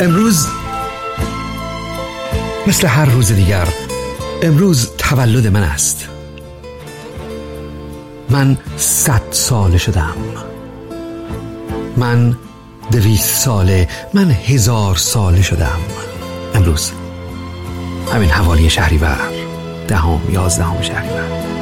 امروز مثل هر روز دیگر، امروز تولد من است. من 100 ساله شدم، من 200 ساله، من 1000 ساله شدم. امروز همین حوالی شهریور، 10 11 شهریور.